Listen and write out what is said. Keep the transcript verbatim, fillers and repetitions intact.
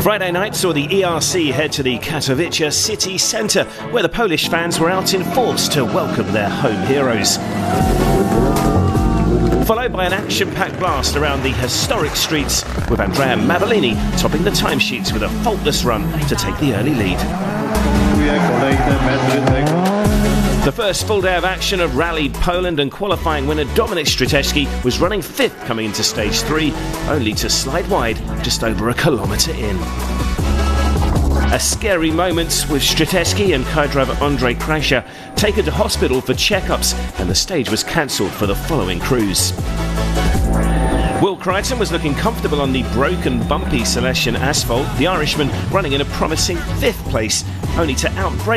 Friday night saw the E R C head to the Katowice city centre, where the Polish fans were out in force to welcome their home heroes. Followed by an action-packed blast around the historic streets, with Andrea Mabolini topping the timesheets with a faultless run to take the early lead. The first full day of action had rallied Poland, and qualifying winner Dominik Strzelecki was running fifth coming into stage three, only to slide wide just over a kilometre in. A scary moment with Strzelecki and co-driver Andrzej Krajša taken to hospital for checkups, and the stage was cancelled for the following cruise. Will Crichton was looking comfortable on the broken, bumpy Silesian asphalt, the Irishman running in a promising fifth place, only to outbrake